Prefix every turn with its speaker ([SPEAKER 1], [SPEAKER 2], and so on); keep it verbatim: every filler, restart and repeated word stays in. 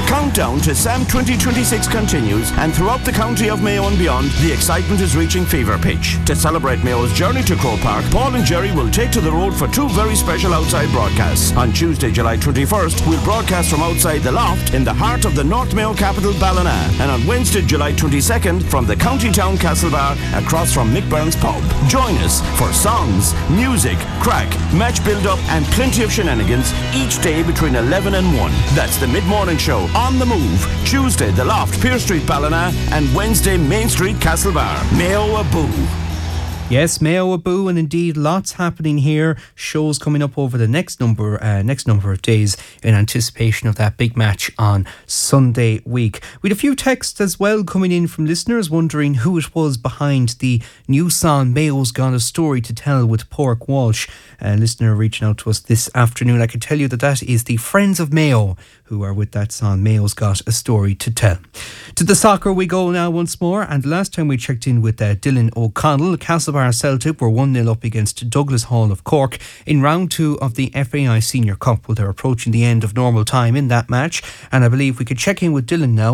[SPEAKER 1] countdown to SAM twenty twenty-six continues, and throughout the county of Mayo and beyond, the excitement is reaching fever pitch. To celebrate Mayo's journey to Croke Park, Paul and Jerry will take to the road for two very special outside broadcasts. On Tuesday, July twenty-first, we'll broadcast from outside the Loft in the heart of the North Mayo capital, Ballina, and on Wednesday, July twenty-second, from the county town Castlebar across from Mick Burns Pub. Join us for songs, music, crack, match build-up and plenty of shenanigans each day between eleven and one. That's the mid-morning show On the Move. Tuesday, the Loft, Pier Street, Ballina, and Wednesday, Main Street, Castlebar. Mayo a boo.
[SPEAKER 2] Yes, Mayo a boo, and indeed lots happening here. Shows coming up over the next number uh, next number of days in anticipation of that big match on Sunday week. We had a few texts as well coming in from listeners wondering who it was behind the new song Mayo's Got a Story to Tell with Pork Walsh. A listener reaching out to us this afternoon. I can tell you that that is the Friends of Mayo who are with that song Mayo's Got a Story to Tell. To the soccer we go now once more, and last time we checked in with uh, Dylan O'Connell, Castlebar Celtic were one nil up against Douglas Hall of Cork in round two of the F A I Senior Cup. Well, they're approaching the end of normal time in that match, and I believe we could check in with Dylan now